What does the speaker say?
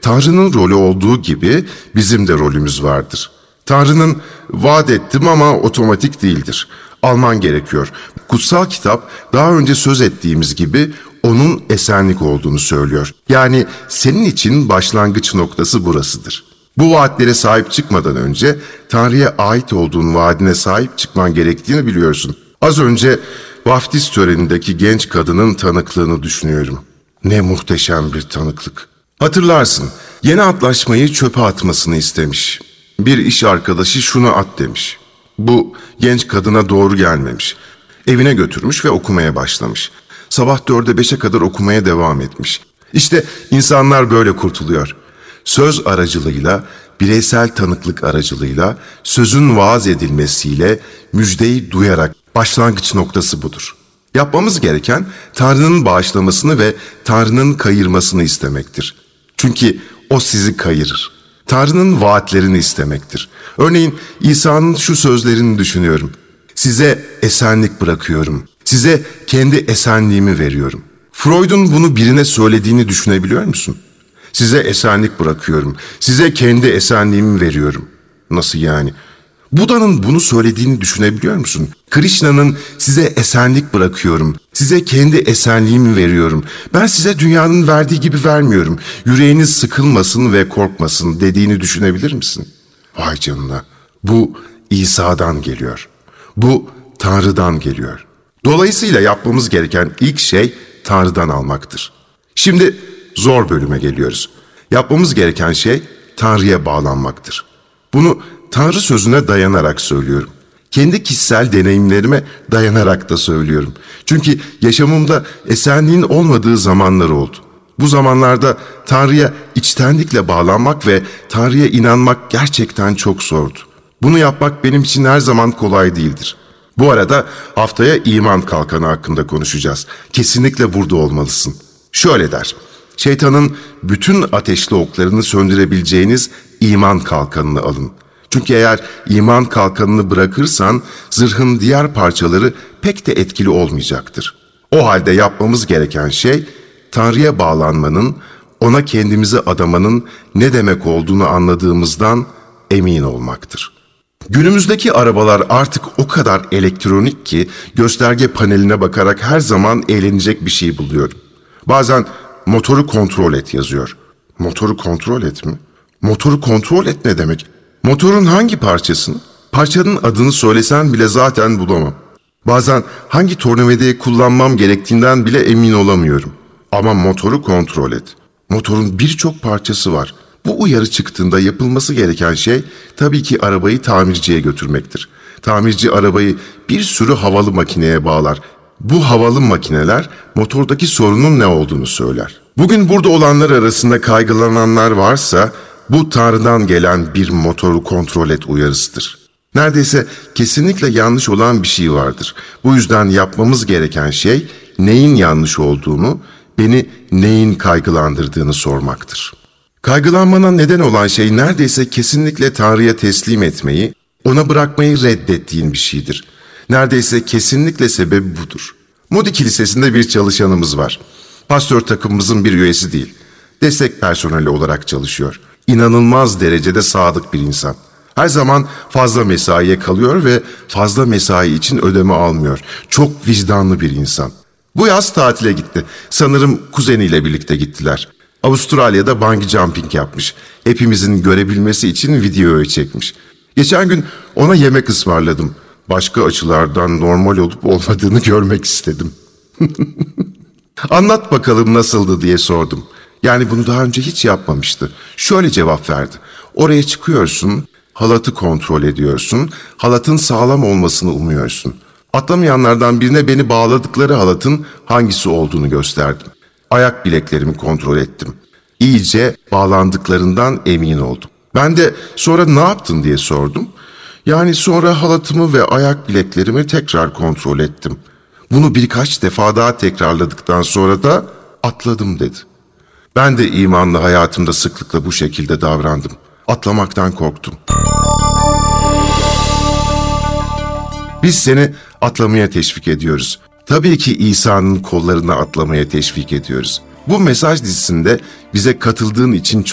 Tanrı'nın rolü olduğu gibi bizim de rolümüz vardır. Tanrı'nın vaat ettim ama otomatik değildir. Alman gerekiyor. Kutsal kitap daha önce söz ettiğimiz gibi onun esenlik olduğunu söylüyor. Yani senin için başlangıç noktası burasıdır. Bu vaatlere sahip çıkmadan önce Tanrı'ya ait olduğun vaadine sahip çıkman gerektiğini biliyorsun. Az önce vaftiz törenindeki genç kadının tanıklığını düşünüyorum. Ne muhteşem bir tanıklık. Hatırlarsın, yeni antlaşmayı çöpe atmasını istemiş. Bir iş arkadaşı şunu at demiş. Bu genç kadına doğru gelmemiş. Evine götürmüş ve okumaya başlamış. Sabah 4'e 5'e kadar okumaya devam etmiş. İşte insanlar böyle kurtuluyor. Söz aracılığıyla, bireysel tanıklık aracılığıyla, sözün vaaz edilmesiyle, müjdeyi duyarak başlangıç noktası budur. Yapmamız gereken Tanrı'nın bağışlamasını ve Tanrı'nın kayırmasını istemektir. Çünkü o sizi kayırır. Tanrı'nın vaatlerini istemektir. Örneğin İsa'nın şu sözlerini düşünüyorum. Size esenlik bırakıyorum. Size kendi esenliğimi veriyorum. Freud'un bunu birine söylediğini düşünebiliyor musun? Size esenlik bırakıyorum. Size kendi esenliğimi veriyorum. Nasıl yani? Buda'nın bunu söylediğini düşünebiliyor musun? Krishna'nın size esenlik bırakıyorum. Size kendi esenliğimi veriyorum. Ben size dünyanın verdiği gibi vermiyorum. Yüreğiniz sıkılmasın ve korkmasın dediğini düşünebilir misin? Vay canına. Bu İsa'dan geliyor. Bu Tanrı'dan geliyor. Dolayısıyla yapmamız gereken ilk şey Tanrı'dan almaktır. Şimdi zor bölüme geliyoruz. Yapmamız gereken şey Tanrı'ya bağlanmaktır. Bunu Tanrı sözüne dayanarak söylüyorum. Kendi kişisel deneyimlerime dayanarak da söylüyorum. Çünkü yaşamımda esenliğin olmadığı zamanlar oldu. Bu zamanlarda Tanrı'ya içtenlikle bağlanmak ve Tanrı'ya inanmak gerçekten çok zordu. Bunu yapmak benim için her zaman kolay değildir. Bu arada haftaya iman kalkanı hakkında konuşacağız. Kesinlikle burada olmalısın. Şöyle der, şeytanın bütün ateşli oklarını söndürebileceğiniz iman kalkanını alın. Çünkü eğer iman kalkanını bırakırsan zırhın diğer parçaları pek de etkili olmayacaktır. O halde yapmamız gereken şey Tanrı'ya bağlanmanın, ona kendimizi adamanın ne demek olduğunu anladığımızdan emin olmaktır. Günümüzdeki arabalar artık o kadar elektronik ki gösterge paneline bakarak her zaman eğlenecek bir şey buluyorum. Bazen motoru kontrol et yazıyor. Motoru kontrol et mi? Motoru kontrol et ne demek? Motorun hangi parçasını? Parçanın adını söylesen bile zaten bulamam. Bazen hangi tornavidayı kullanmam gerektiğinden bile emin olamıyorum. Ama motoru kontrol et. Motorun birçok parçası var. Bu uyarı çıktığında yapılması gereken şey tabii ki arabayı tamirciye götürmektir. Tamirci arabayı bir sürü havalı makineye bağlar. Bu havalı makineler motordaki sorunun ne olduğunu söyler. Bugün burada olanlar arasında kaygılananlar varsa bu Tanrı'dan gelen bir motoru kontrol et uyarısıdır. Neredeyse kesinlikle yanlış olan bir şey vardır. Bu yüzden yapmamız gereken şey neyin yanlış olduğunu, beni neyin kaygılandırdığını sormaktır. Kaygılanmana neden olan şey neredeyse kesinlikle Tanrı'ya teslim etmeyi, ona bırakmayı reddettiğin bir şeydir. Neredeyse kesinlikle sebebi budur. Moody Kilisesi'nde bir çalışanımız var. Pastör takımımızın bir üyesi değil. Destek personeli olarak çalışıyor. İnanılmaz derecede sadık bir insan. Her zaman fazla mesaiye kalıyor ve fazla mesai için ödeme almıyor. Çok vicdanlı bir insan. Bu yaz tatile gitti. Sanırım kuzeniyle birlikte gittiler. Avustralya'da bungee jumping yapmış. Hepimizin görebilmesi için videoyu çekmiş. Geçen gün ona yemek ısmarladım. Başka açılardan normal olup olmadığını görmek istedim. Anlat bakalım nasıldı diye sordum. Yani bunu daha önce hiç yapmamıştı. Şöyle cevap verdi. Oraya çıkıyorsun, halatı kontrol ediyorsun, halatın sağlam olmasını umuyorsun. Atlamayanlardan birine beni bağladıkları halatın hangisi olduğunu gösterdim. Ayak bileklerimi kontrol ettim. İyice bağlandıklarından emin oldum. Ben de sonra ne yaptın diye sordum. Yani sonra halatımı ve ayak bileklerimi tekrar kontrol ettim. Bunu birkaç defa daha tekrarladıktan sonra da atladım dedi. Ben de imanlı hayatımda sıklıkla bu şekilde davrandım. Atlamaktan korktum. Biz seni atlamaya teşvik ediyoruz. Tabii ki İsa'nın kollarına atlamaya teşvik ediyoruz. Bu mesaj dizisinde bize katıldığın için